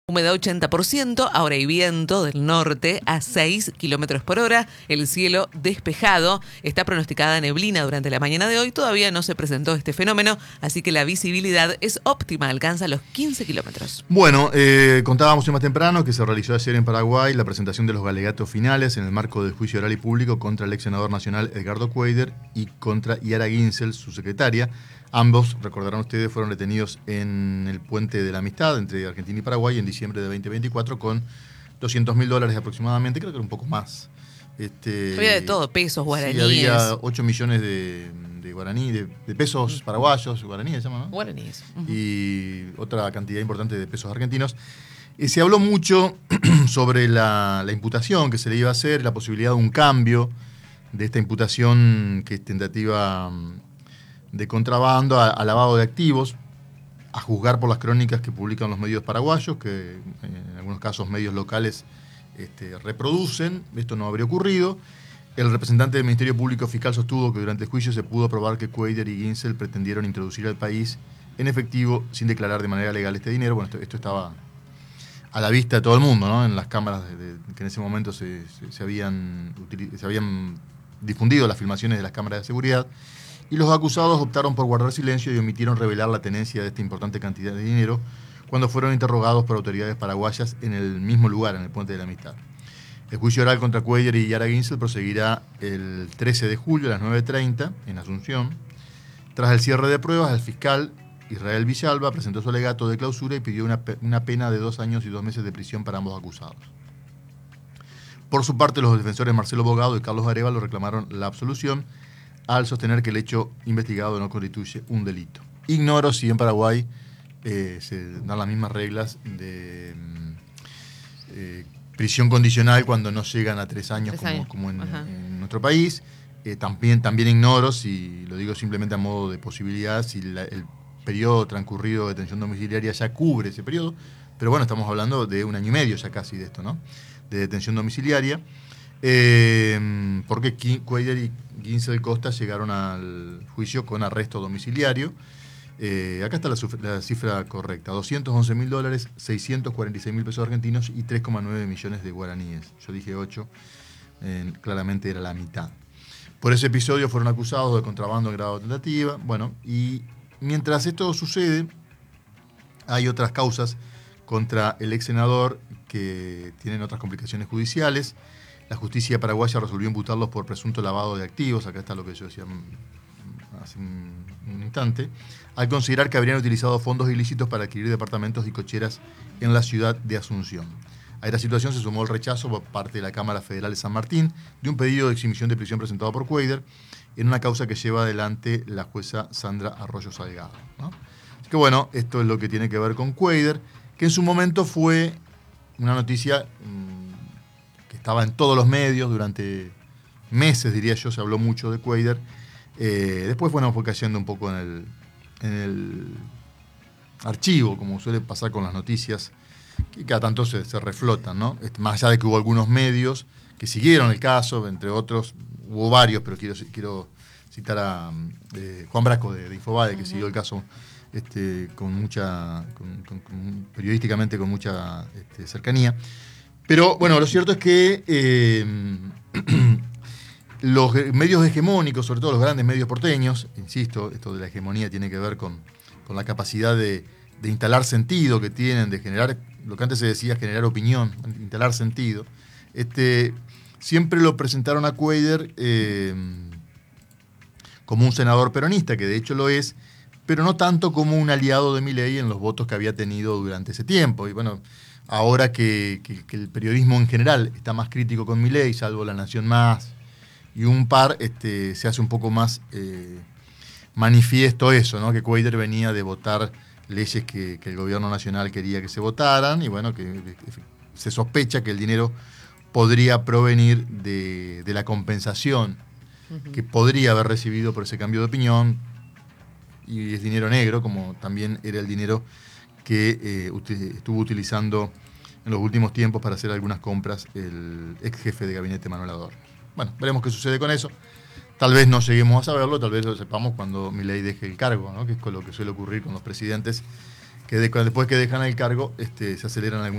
Humedad 80%, ahora hay viento del norte a 6 kilómetros por hora, el cielo despejado, está pronosticada neblina durante la mañana de hoy, todavía no se presentó este fenómeno, así que la visibilidad es óptima, alcanza los 15 kilómetros. Bueno, contábamos hoy más temprano que se realizó ayer en Paraguay la presentación de los alegatos finales en el marco del juicio oral y público contra el ex senador nacional Edgardo Cuéllar y contra Yara Ginsel, su secretaria. Ambos, recordarán ustedes, fueron detenidos en el puente de la amistad entre Argentina y Paraguay en diciembre de 2024 con $200.000 aproximadamente, creo que era un poco más. Había de todo, pesos, guaraníes. Sí, había 8 millones de guaraní, de pesos paraguayos, guaraníes se llama, ¿no? Guaraníes. Y otra cantidad importante de pesos argentinos. Se habló mucho sobre la imputación que se le iba a hacer, la posibilidad de un cambio de esta imputación que es tentativa de contrabando a lavado de activos, a juzgar por las crónicas que publican los medios paraguayos, que en algunos casos medios locales reproducen. Esto no habría ocurrido. El representante del Ministerio Público Fiscal sostuvo que durante el juicio se pudo probar que Cuéllar y Ginsel pretendieron introducir al país en efectivo sin declarar de manera legal este dinero. Bueno, esto estaba a la vista de todo el mundo, ¿no? En las cámaras que en ese momento se habían difundido las filmaciones de las cámaras de seguridad. Y los acusados optaron por guardar silencio y omitieron revelar la tenencia de esta importante cantidad de dinero cuando fueron interrogados por autoridades paraguayas en el mismo lugar, en el Puente de la Amistad. El juicio oral contra Cuéllar y Yara Ginsel proseguirá el 13 de julio a las 9:30 en Asunción. Tras el cierre de pruebas, el fiscal Israel Villalba presentó su alegato de clausura y pidió una pena de 2 años y 2 meses de prisión para ambos acusados. Por su parte, los defensores Marcelo Bogado y Carlos Arévalo reclamaron la absolución al sostener que el hecho investigado no constituye un delito. Ignoro si en Paraguay se dan las mismas reglas de prisión condicional cuando no llegan a 3 años, como en nuestro país. También ignoro, si lo digo simplemente a modo de posibilidad, si el periodo transcurrido de detención domiciliaria ya cubre ese periodo. Pero bueno, estamos hablando de 1 año y medio ya casi de esto, ¿no? De detención domiciliaria. Porque Cuéllar y Ginsel Costa llegaron al juicio con arresto domiciliario. Acá está la cifra correcta: $211.000, 646.000 pesos argentinos y 3,9 millones de guaraníes. Yo dije 8, claramente era la mitad. Por ese episodio fueron acusados de contrabando en grado de tentativa. Bueno, y mientras esto sucede, hay otras causas contra el ex senador que tienen otras complicaciones judiciales. La justicia paraguaya resolvió imputarlos por presunto lavado de activos, acá está lo que yo decía hace un instante, al considerar que habrían utilizado fondos ilícitos para adquirir departamentos y cocheras en la ciudad de Asunción. A esta situación se sumó el rechazo por parte de la Cámara Federal de San Martín de un pedido de exhibición de prisión presentado por Cuéllar en una causa que lleva adelante la jueza Sandra Arroyo Salgado, ¿no? Así que bueno, esto es lo que tiene que ver con Cuéllar, que en su momento fue una noticia que estaba en todos los medios durante meses, diría yo, se habló mucho de Cuéllar. Después, bueno, fue cayendo un poco en el archivo, como suele pasar con las noticias, que cada tanto se reflotan, ¿no? Más allá de que hubo algunos medios que siguieron el caso, entre otros, hubo varios, pero quiero citar a Juan Brasco de Infobae, que siguió el caso periodísticamente con mucha cercanía. Pero bueno, lo cierto es que los medios hegemónicos, sobre todo los grandes medios porteños, insisto, esto de la hegemonía tiene que ver con la capacidad de instalar sentido que tienen, de generar, lo que antes se decía, generar opinión, instalar sentido. Siempre lo presentaron a Cuéllar como un senador peronista, que de hecho lo es, pero no tanto como un aliado de Milei en los votos que había tenido durante ese tiempo. Y bueno, ahora que el periodismo en general está más crítico con Milei, salvo La Nación Más y un par, se hace un poco más manifiesto eso, ¿no? Que Cuéllar venía de votar leyes que el gobierno nacional quería que se votaran y bueno, que se sospecha que el dinero podría provenir de la compensación que podría haber recibido por ese cambio de opinión, y es dinero negro, como también era el dinero que estuvo utilizando en los últimos tiempos para hacer algunas compras el ex jefe de gabinete Manuel Adorno. Bueno, veremos qué sucede con eso. Tal vez no lleguemos a saberlo, tal vez lo sepamos cuando Milei deje el cargo, ¿no? Que es con lo que suele ocurrir con los presidentes, que después que dejan el cargo se aceleran algunas